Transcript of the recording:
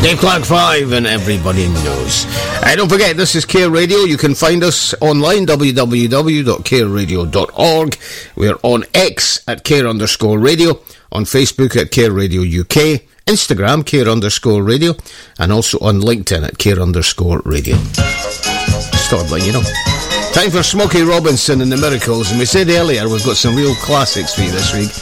Dave Clark 5 and everybody knows. Don't forget, this is Care Radio. You can find us online, www.careradio.org. We're on X at Care_Radio, on Facebook at Care Radio UK, Instagram Care_Radio, and also on LinkedIn at Care_Radio. Just thought I'd let you know. Time for Smokey Robinson and the Miracles, and we said earlier we've got some real classics for you this week.